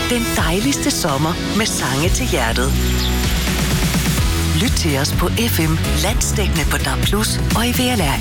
Den dejligste sommer med sange til hjertet. Lyt til os på FM, landsdækkende på DAB+ og i VLR